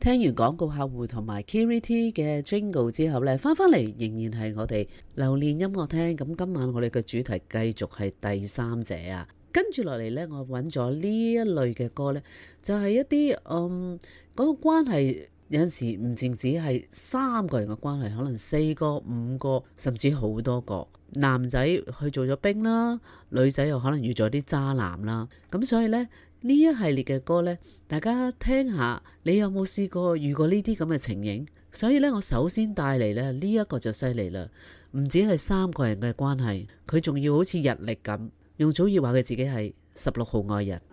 聽完廣告客戶同埋 Kiriti 嘅 Jingle 之後呢，翻返嚟仍然係我哋流年音樂廳。咁今晚我哋嘅主題繼續係第三者啊。跟住落嚟呢，我揾咗呢一類嘅歌呢，就係一啲嗰個關係有陣時唔淨止係三個人嘅關係，可能4個、5個，甚至好多個。男仔去做咗兵啦，女仔又可能遇咗啲渣男啦。咁所以呢，呢一系列嘅歌呢，大家聽下，你有冇試過遇過呢啲咁嘅情形？所以呢，我首先帶嚟呢一個就犀利啦，唔止係三個人嘅關係，佢仲要好似日曆咁。容祖兒話佢自己係16號愛人。